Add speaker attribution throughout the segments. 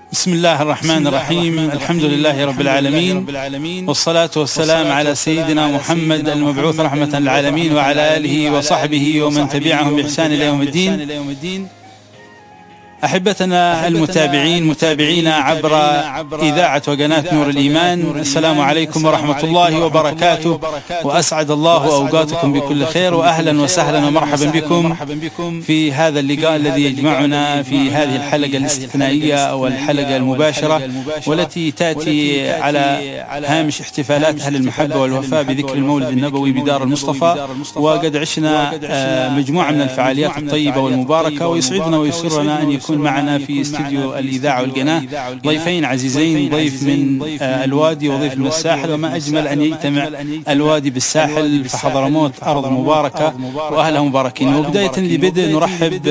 Speaker 1: بسم الله الرحمن الرحيم. الحمد لله رب العالمين، والصلاة والسلام على سيدنا محمد المبعوث رحمة للعالمين وعلى آله وصحبه ومن تبعهم بإحسان إلى يوم الدين. أحبتنا المتابعين متابعينا عبر إذاعة وقناة نور الإيمان، السلام عليكم ورحمة الله وبركاته، وأسعد الله أوقاتكم بكل خير، وأهلا وسهلا ومرحبا بكم في هذا اللقاء الذي يجمعنا في هذه الحلقة الاستثنائية أو الحلقة المباشرة، والتي تأتي على هامش احتفالات أهل المحبة والوفاء بذكر المولد النبوي بدار المصطفى. وقد عشنا مجموعة من الفعاليات الطيبة والمباركة، ويسعدنا ويسرنا أن يكون معنا في استديو الإذاعة والقناة ضيفين عزيزين، ضيف من الوادي وضيف من الساحل، وما أجمل أن يجتمع الوادي بالساحل فحضرموت أرض مباركة وأهلها مباركين. وبداية لبدء نرحب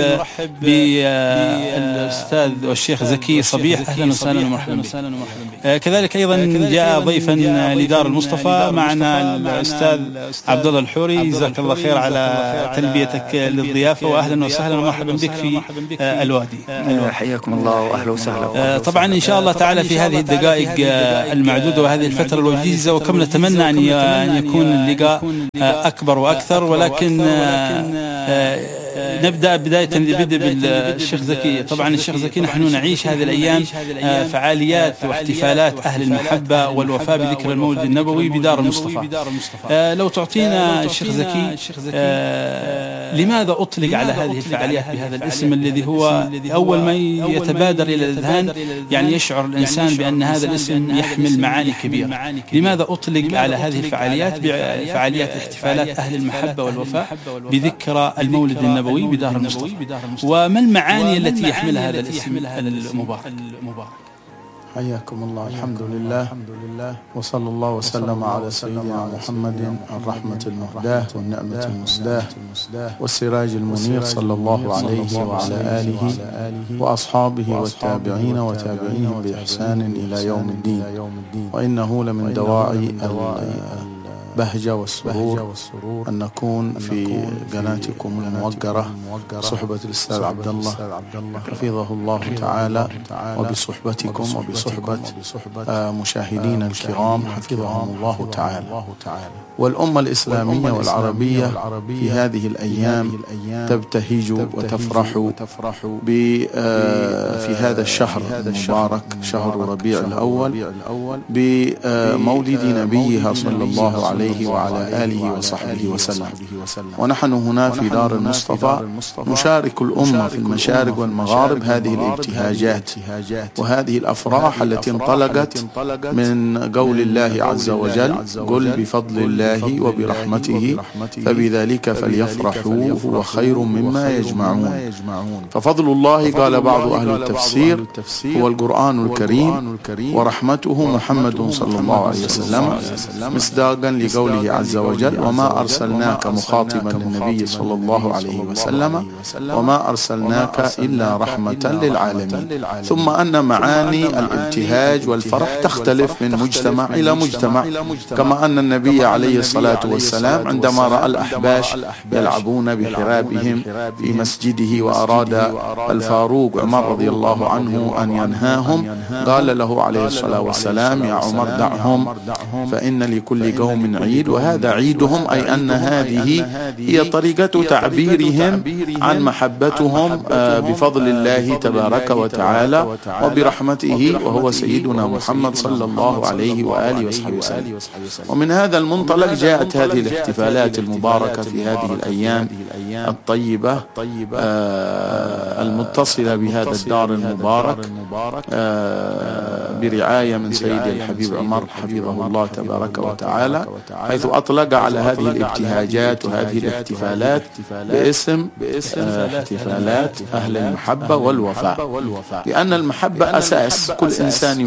Speaker 1: بالأستاذ والشيخ زكي صبيح، أهلا وسهلا ومرحبا بك. كذلك أيضا جاء ضيفا لدار المصطفى معنا الأستاذ عبد الله الحوري، جزاك الله خير على تلبيتك للضيافة، وأهلا وسهلا ومرحبا بك في الوادي.
Speaker 2: حياكم الله واهلا وسهلا.
Speaker 1: طبعا ان شاء الله تعالى في هذه الدقائق المعدوده وهذه الفتره الوجيزه، وكم نتمنى ان يكون اللقاء اكبر واكثر، ولكن نبدأ بداية لبدء بالشيخ زكي. طبعا الشيخ زكي نحن نعيش هذه الأيام فعاليات واحتفالات أهل المحبة والوفاء بذكر المولد النبوي بدار المصطفى. لو تعطينا الشيخ زكي لماذا أطلق على هذه الفعاليات بهذا الاسم الذي هو أول ما يتبادر إلى الأذهان، يعني يشعر الإنسان بأن هذا الاسم يحمل معاني كبيرة؟ لماذا أطلق على هذه الفعاليات بفعاليات احتفالات أهل المحبة والوفاء بذكر المولد النبوي بدار المصطفى، وما المعاني التي يحملها هذا الاسم المبارك؟
Speaker 3: حياكم الله. الحمد لله وصلى الله وسلم على سيدنا محمد الرحمة المهداة والنعمة المسداة والسراج المنير، صلى الله عليه وعلى آله وأصحابه والتابعين وتابعيهم بإحسان إلى يوم الدين. وإنه لمن دواعي البهجة والسرور أن نكون في قناتكم الموقرة صحبة الأستاذ عبد الله حفظه الله تعالى، وبصحبتكم وبصحبة مشاهدين الكرام حفظهم الله تعالى. والأمة الإسلامية والعربية في هذه الأيام تبتهج وتفرح في هذا الشهر المبارك، شهر ربيع الأول، بمولد نبيها صلى الله عليه وعلى آله وصحبه وسلم. ونحن هنا في دار المصطفى نشارك الأمة في المشارق والمغارب هذه الابتهاجات وهذه الأفراح التي انطلقت من قول الله عز وجل: قل بفضل الله وبرحمته فبذلك فليفرحوا هو خير مما يجمعون. ففضل الله، قال بعض أهل التفسير، هو القرآن الكريم، ورحمته محمد صلى الله عليه وسلم، مصداقا لقوله عز وجل: وما أرسلناك، مخاطبا للنبي صلى الله عليه وسلم، وما أرسلناك إلا رحمة للعالمين. ثم أن معاني الابتهاج والفرح تختلف من مجتمع إلى مجتمع، كما أن النبي عليه الصلاة والسلام عندما رأى الأحباش يلعبون بحرابهم في مسجده وأراد الفاروق عمر رضي الله عنه أن ينهاهم، قال له عليه الصلاة والسلام: يا عمر دعهم، فإن لكل قوم عيد وهذا عيدهم، أي أن هذه هي طريقة تعبيرهم عن محبتهم بفضل الله تبارك وتعالى وبرحمته، وهو سيدنا محمد صلى الله عليه وآله وصحبه وسلم. ومن هذا المنطلق جاءت هذه الاحتفالات المباركة في هذه الأيام الطيبة المتصلة بهذا الدار المبارك برعاية من سيدي الحبيب عمر حفظه الله تبارك وتعالى، حيث أطلق على هذه الابتهاجات وهذه الاحتفالات باسم احتفالات أهل المحبة والوفاء، لأن المحبة أساس، كل إنسان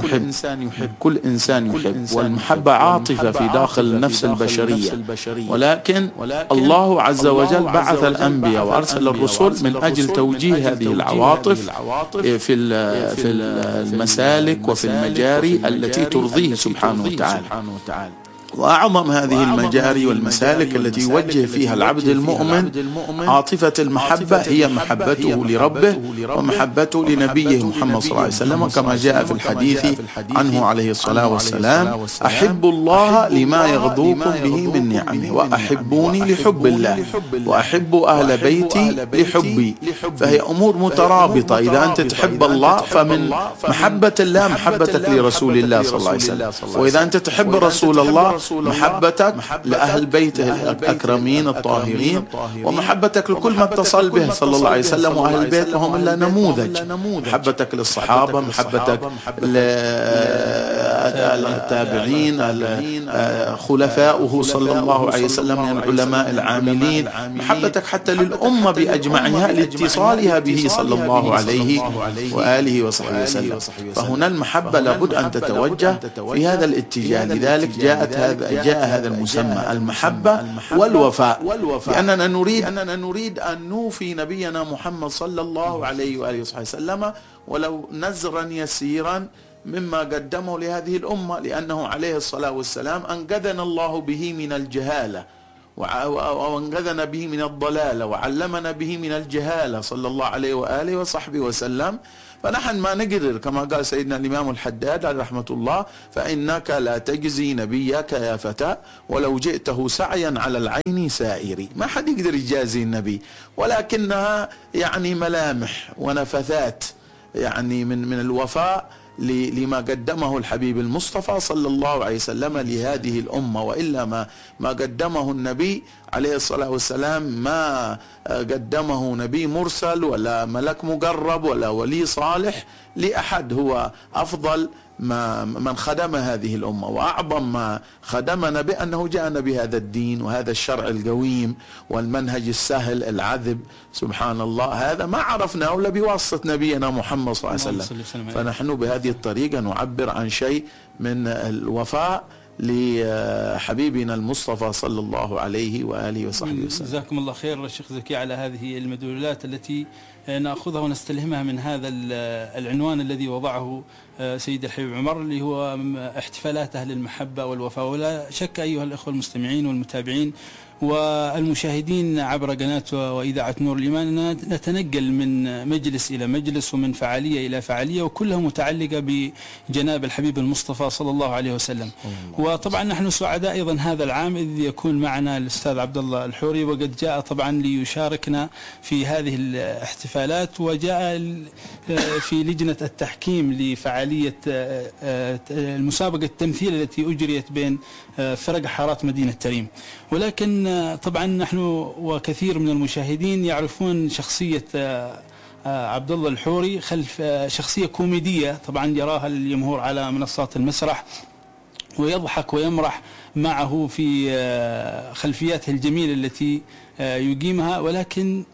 Speaker 3: يحب، والمحبة عاطفة في داخل النفس البشرية، ولكن الله عز وجل بعث الأنبياء وأرسل الرسل من أجل توجيه هذه العواطف في المسالك وفي المجاري التي ترضيه سبحانه وتعالى. وأعظم هذه المجاري والمسالك التي يوجه فيها العبد المؤمن عاطفة المحبة هي محبته لربه ومحبته لنبيه محمد صلى الله عليه وسلم، كما جاء في الحديث عنه عليه الصلاة والسلام: أحب الله لما يغضوكم به من نعمه، وأحبوني لحب الله، وأحب أهل بيتي لحبي. فهي أمور مترابطة. إذا أنت تحب الله فمن محبة الله محبتك لرسول الله صلى الله عليه وسلم، وإذا أنت تحب رسول الله محبتك لأهل بيته الأكرمين الطاهرين، ومحبتك لكل ما اتصل به صلى الله عليه وسلم، وأهل البيت لهم إلا نموذج. محبتك للصحابة، محبتك للتابعين، خلفاؤه صلى الله عليه وسلم من العلماء العاملين، محبتك حتى للأمة بأجمعها لاتصالها به صلى الله عليه وآله وصحبه وسلم. فهنا المحبة لابد أن تتوجه في هذا الاتجاه. لذلك جاء هذا المسمى المحبة والوفاء، لأننا نريد أن نوفي نبينا محمد صلى الله عليه وآله وصحبه وسلم ولو نزرا يسيرا مما قدمه لهذه الأمة، لأنه عليه الصلاة والسلام أنقذنا الله به من الجهالة، وأنقذنا به من الضلالة، وعلمنا به من الجهالة صلى الله عليه وآله وصحبه وسلم. فنحن ما نقدر، كما قال سيدنا الإمام الحداد عليه رحمة الله: فإنك لا تجزي نبيك يا فتى ولو جئته سعيا على العين سائري. ما حد يقدر يجازي النبي، ولكنها يعني ملامح ونفثات يعني من الوفاء لما قدمه الحبيب المصطفى صلى الله عليه وسلم لهذه الأمة. وإلا ما قدمه النبي عليه الصلاة والسلام ما قدمه نبي مرسل ولا ملك مقرب ولا ولي صالح لأحد. هو أفضل من خدم هذه الأمة، وأعظم ما خدمنا بأنه جاءنا بهذا الدين وهذا الشرع القويم والمنهج السهل العذب. سبحان الله، هذا ما عرفناه إلا بواسطة نبينا محمد صلى الله عليه وسلم. فنحن بهذه الطريقة نعبر عن شيء من الوفاء لحبيبنا المصطفى صلى الله عليه وآله وصحبه وسلم.
Speaker 1: جزاكم الله خير الشيخ زكي على هذه المدلولات التي نأخذها ونستلهمها من هذا العنوان الذي وضعه سيد الحبيب عمر، اللي هو احتفالات أهل المحبة والوفاء. ولا شك أيها الأخوة المستمعين والمتابعين والمشاهدين عبر قناة وإذاعة نور الإيمان، نتنقل من مجلس إلى مجلس ومن فعالية إلى فعالية، وكلها متعلقة بجناب الحبيب المصطفى صلى الله عليه وسلم. وطبعا نحن سعداء أيضا هذا العام إذ يكون معنا الأستاذ عبد الله الحوري، وقد جاء طبعا ليشاركنا في هذه الاحتفالات، وجاء في لجنة التحكيم لفعالية المسابقة التمثيل التي أجريت بين فرق حارات مدينة تريم. ولكن طبعا نحن وكثير من المشاهدين يعرفون شخصية عبد الله الحوري خلف شخصية كوميدية طبعا يراها الجمهور على منصات المسرح، ويضحك ويمرح معه في خلفياته الجميلة التي يقيمها. ولكن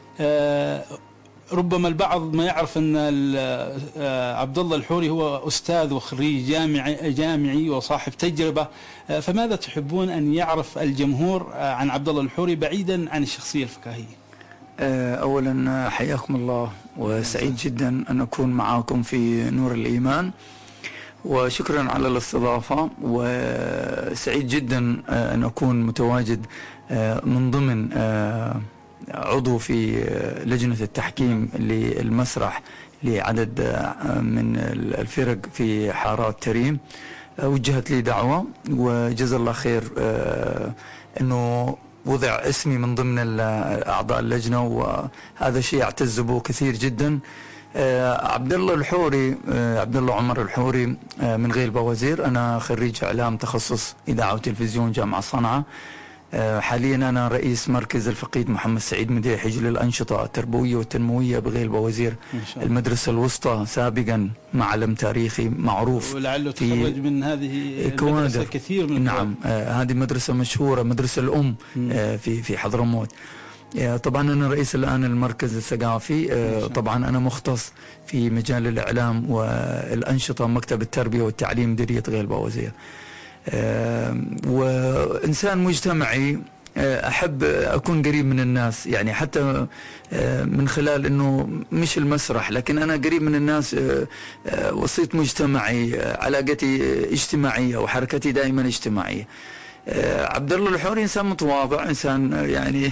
Speaker 1: ربما البعض ما يعرف أن عبد الله الحوري هو أستاذ وخريج جامعي وصاحب تجربة. فماذا تحبون أن يعرف الجمهور عن عبد الله الحوري بعيدا عن الشخصية الفكاهية؟
Speaker 2: أولا حياكم الله، وسعيد جدا أن أكون معكم في نور الإيمان، وشكرا على الاستضافة، وسعيد جدا أن أكون متواجد من ضمن عضو في لجنة التحكيم للمسرح لعدد من الفرق في حارات تريم. وجهت لي دعوة وجزا الله خير أنه وضع اسمي من ضمن أعضاء اللجنة، وهذا شيء أعتز به كثير جدا. عبد الله الحوري، عبد الله عمر الحوري من غيلبة وزير، أنا خريج إعلام تخصص إذاعة وتلفزيون جامعة صنعاء. حاليا أنا رئيس مركز الفقيد محمد سعيد مديحج للأنشطة التربوية والتنموية بغيلبة وزير، المدرسة الوسطى سابقا معلم تاريخي معروف،
Speaker 1: ولعله تخرج من هذه المدرسة كثير من
Speaker 2: نعم. هذه مدرسة مشهورة، مدرسة الأم في حضرموت. طبعا أنا رئيس الآن المركز الثقافي. طبعا أنا مختص في مجال الإعلام والأنشطة، مكتب التربية والتعليم مديرية غيلبة وزير. وإنسان مجتمعي أحب أكون قريب من الناس، يعني حتى من خلال أنه مش المسرح، لكن أنا قريب من الناس، وسيط مجتمعي، علاقتي اجتماعية وحركتي دائما اجتماعية. عبد الله الحوري إنسان متواضع، إنسان يعني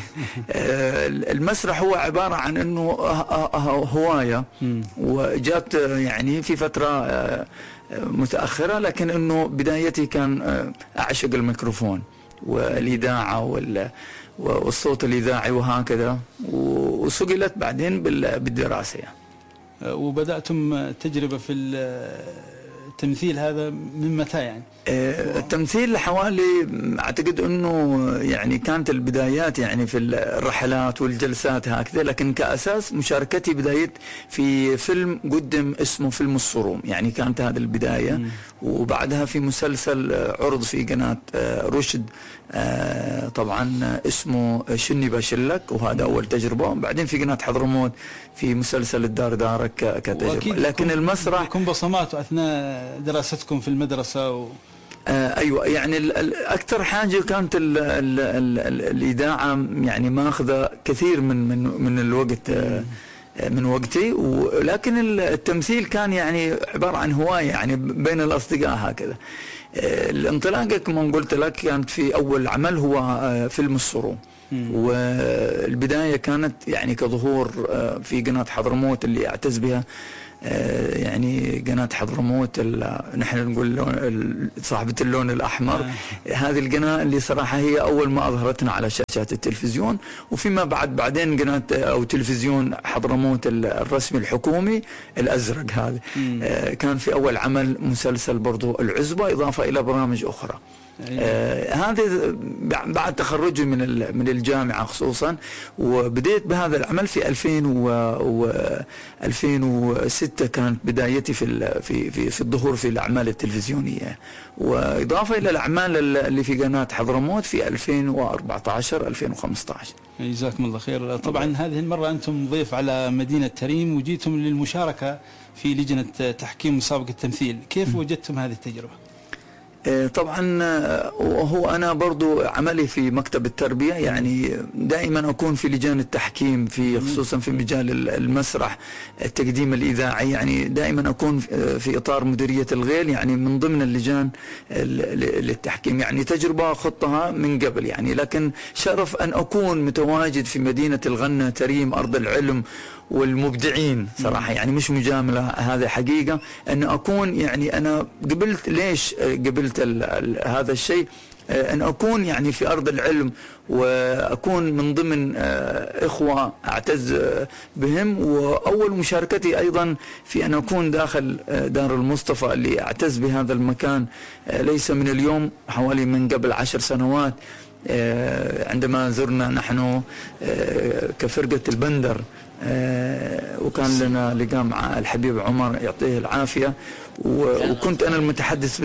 Speaker 2: المسرح هو عبارة عن أنه هواية، وجات يعني في فترة متأخرة، لكن أنه بدايتي كان أعشق الميكروفون والإذاعة والصوت الإذاعي وهكذا، وسجلت بعدين بالدراسة يعني.
Speaker 1: وبدأتم تجربة في التمثيل هذا من متى يعني؟
Speaker 2: التمثيل حوالي أعتقد أنه يعني كانت البدايات يعني في الرحلات والجلسات هكذا، لكن كأساس مشاركتي بداية في فيلم قدم اسمه فيلم الصروم، يعني كانت هذه البداية. وبعدها في مسلسل عرض في قناة رشد طبعا اسمه شني بشلك، وهذا أول تجربة. بعدين في قناة حضرموت في مسلسل الدار دارك كتجربة. لكن المسرح
Speaker 1: يكون بصمات أثناء دراستكم في المدرسة
Speaker 2: أيوة، يعني أكثر حاجة كانت الإذاعة يعني ماخذة كثير من الوقت من وقتي، ولكن التمثيل كان يعني عبارة عن هواية يعني بين الأصدقاء هكذا. الانطلاقة كما قلت لك كانت في أول عمل هو فيلم الصروم، والبداية كانت يعني كظهور في قناة حضرموت اللي أعتز بها، يعني قناة حضرموت نحن نقول صاحبة اللون الأحمر. هذه القناة اللي صراحة هي أول ما أظهرتنا على شاشات التلفزيون، وفيما بعدين قناة أو تلفزيون حضرموت الرسمي الحكومي الأزرق. هذا كان في أول عمل مسلسل برضو العزبة، إضافة إلى برامج أخرى. هذا بعد تخرجي من الجامعة خصوصا، وبديت بهذا العمل في 2006 كانت بدايتي في الظهور في الأعمال التلفزيونية، وإضافة إلى الأعمال اللي في قناة حضرموت في 2014 2015.
Speaker 1: جزاكم الله خير. طبعا هذه المرة أنتم ضيف على مدينة تريم، وجيتم للمشاركة في لجنة تحكيم مسابقة التمثيل. كيف وجدتم هذه التجربة؟
Speaker 2: طبعا هو أنا برضو عملي في مكتب التربية، يعني دائما أكون في لجان التحكيم في خصوصا في مجال المسرح التقديم الإذاعي، يعني دائما أكون في إطار مديرية الغيل، يعني من ضمن اللجان للتحكيم. يعني تجربة خطها من قبل يعني، لكن شرف أن أكون متواجد في مدينة الغنة تريم أرض العلم والمبدعين صراحة، يعني مش مجاملة، هذا حقيقة أن أكون يعني أنا قبلت. ليش قبلت هذا الشيء؟ أن أكون يعني في أرض العلم، وأكون من ضمن إخوة أعتز بهم، وأول مشاركتي أيضا في أن أكون داخل دار المصطفى اللي أعتز بهذا المكان ليس من اليوم، حوالي من قبل 10 سنوات عندما زرنا نحن كفرقة البندر، وكان لنا لقاء مع الحبيب عمر يعطيه العافية، وكنت أنا المتحدث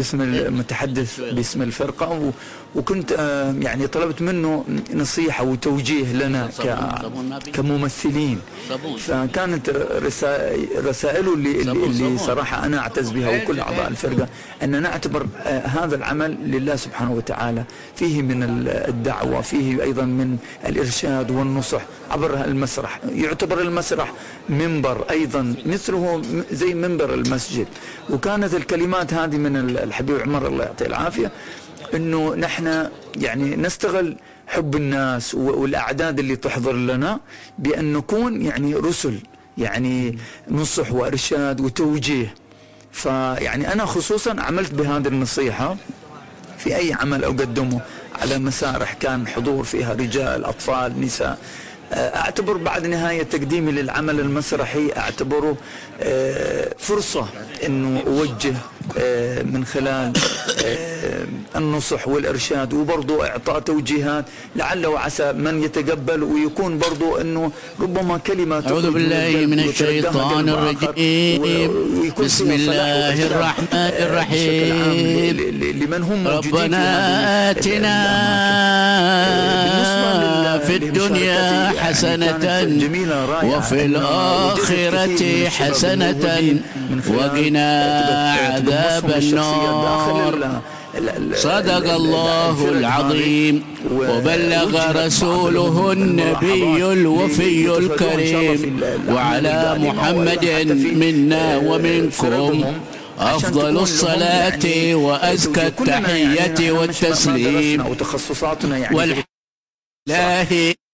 Speaker 2: باسم الفرقة، وكنت يعني طلبت منه نصيحة وتوجيه لنا كممثلين. فكانت رسائله اللي صراحة أنا أعتز بها وكل أعضاء الفرقة، أن نعتبر هذا العمل لله سبحانه وتعالى، فيه من الدعوة، فيه أيضا من الإرشاد والنصح عبر المسرح. يعتبر المسرح منبر أيضا مثله زي منبر المسجد. وكانت الكلمات هذه من الحبيب عمر الله يعطيه العافية، انه نحن يعني نستغل حب الناس والاعداد اللي تحضر لنا بان نكون يعني رسل، يعني نصح وارشاد وتوجيه. فيعني انا خصوصا عملت بهذه النصيحة في اي عمل اقدمه على مسارح كان حضور فيها رجال اطفال نساء. أعتبر بعد نهاية تقديمي للعمل المسرحي أعتبره فرصة أنه أوجه من خلال النصح والإرشاد، وبرضو إعطاء توجيهات لعل وعسى من يتقبل، ويكون برضو أنه ربما كلمة
Speaker 4: أعوذ بالله من الشيطان الرجيم. بسم الله الرحمن الرحيم.
Speaker 2: لمن هم
Speaker 4: ربنا آتنا في الدنيا حسنة وفي الآخرة حسنة وقنا عذاب النار. صدق الله العظيم وبلغ رسوله النبي الوفي الكريم. وعلى محمد منا ومنكم أفضل الصلاة وأزكى التحية والتسليم والحمد لله